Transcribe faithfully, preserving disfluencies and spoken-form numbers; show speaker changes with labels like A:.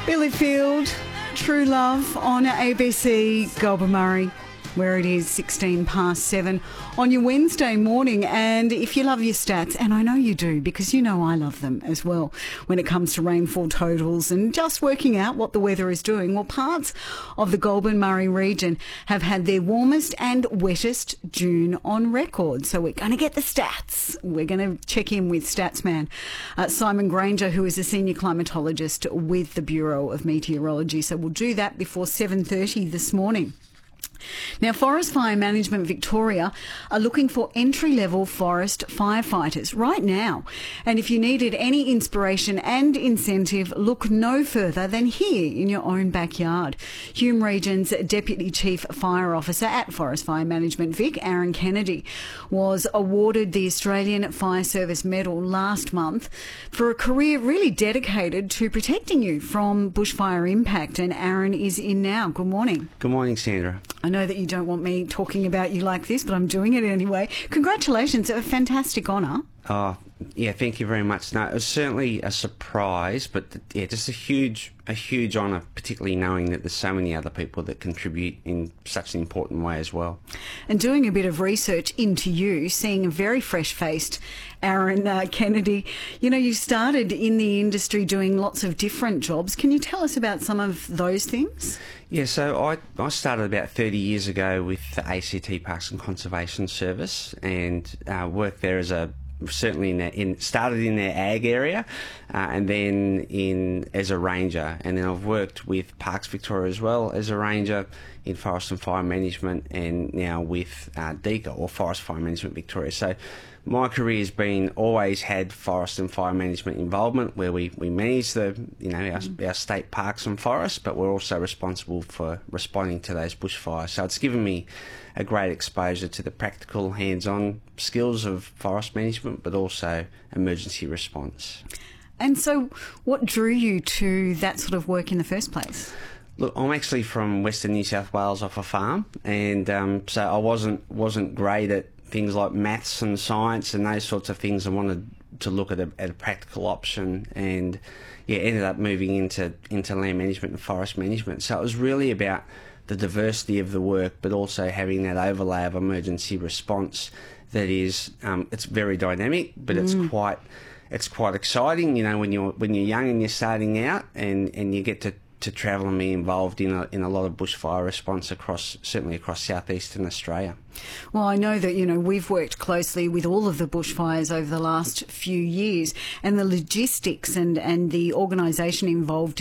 A: Billy Field, True Love on A B C Goulburn Murray, where it is sixteen past seven on your Wednesday morning. And if you love your stats, and I know you do because you know I love them as well when it comes to rainfall totals and just working out what the weather is doing, well, parts of the Goulburn Murray region have had their warmest and wettest June on record. So we're going to get the stats. We're going to check in with Statsman uh, Simon Granger, who is a senior climatologist with the Bureau of Meteorology. So we'll do that before seven thirty this morning. Now, Forest Fire Management Victoria are looking for entry-level forest firefighters right now. And if you needed any inspiration and incentive, look no further than here in your own backyard. Hume Region's Deputy Chief Fire Officer at Forest Fire Management Vic, Aaron Kennedy, was awarded the Australian Fire Service Medal last month for a career really dedicated to protecting you from bushfire impact. And Aaron is in now. Good morning.
B: Good morning, Sandra.
A: I know that you don't want me talking about you like this, but I'm doing it anyway. Congratulations. A fantastic honour.
B: Oh, yeah, thank you very much. No, it was certainly a surprise, but yeah, just a huge, a huge honour, particularly knowing that there's so many other people that contribute in such an important way as well.
A: And doing a bit of research into you, seeing a very fresh-faced Aaron uh, Kennedy, you know, you started in the industry doing lots of different jobs. Can you tell us about some of those things?
B: Yeah, so I, I started about thirty years ago with the A C T Parks and Conservation Service and uh, worked there as a certainly in, the, in started in their ag area uh, and then in as a ranger, and then I've worked with Parks Victoria as well as a ranger in forest and fire management, and now with uh, DECA, or Forest Fire Management Victoria. So my career has been always had forest and fire management involvement, where we, we manage the you know our, our state parks and forests, but we're also responsible for responding to those bushfires. So it's given me a great exposure to the practical hands-on skills of forest management, but also emergency response.
A: And so what drew you to that sort of work in the first place?
B: Look, I'm actually from Western New South Wales off a farm, and um, so I wasn't wasn't great at things like maths and science and those sorts of things. I wanted to look at a, at a practical option, and yeah, ended up moving into into land management and forest management. So it was really about the diversity of the work, but also having that overlay of emergency response that is um, it's very dynamic, but it's mm. quite it's quite exciting. You know, when you're when you're young and you're starting out, and, and you get to to travel and be involved in a, in a lot of bushfire response across, certainly across southeastern Australia.
A: Well, I know that, you know, we've worked closely with all of the bushfires over the last few years, and the logistics and, and the organisation involved